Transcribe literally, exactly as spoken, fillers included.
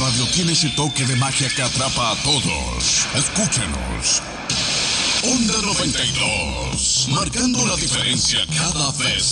radio tiene ese toque de magia que atrapa a todos. Escúchenos. Onda noventa y dos, marcando la diferencia cada vez